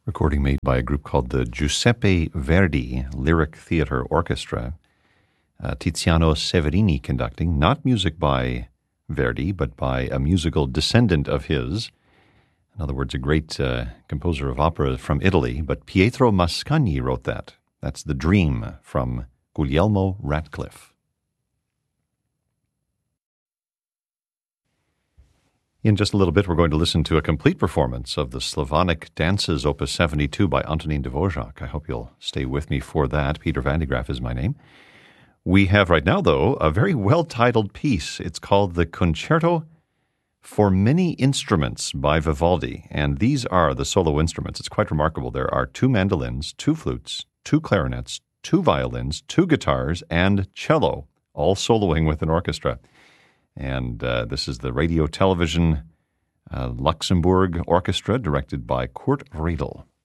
recording made by a group called the Giuseppe Verdi Lyric Theatre Orchestra. Tiziano Severini conducting, not music by Verdi, but by a musical descendant of his. In other words, a great composer of opera from Italy, but Pietro Mascagni wrote that. That's The Dream from Guglielmo Ratcliffe. In just a little bit, we're going to listen to a complete performance of the Slavonic Dances, Opus 72 by Antonín Dvořák. I hope you'll stay with me for that. Peter Van de Graaff is my name. We have right now, though, a very well-titled piece. It's called the Concerto for Many Instruments by Vivaldi, and these are the solo instruments. It's quite remarkable. There are 2 mandolins, 2 flutes, 2 clarinets, 2 violins, 2 guitars, and cello, all soloing with an orchestra. And this is the Radio Television Luxembourg Orchestra, directed by Kurt Riedel.